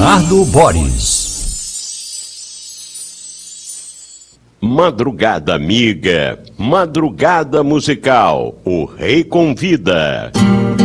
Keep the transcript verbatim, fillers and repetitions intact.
Leonardo Boris. Madrugada amiga, madrugada musical, o rei convida.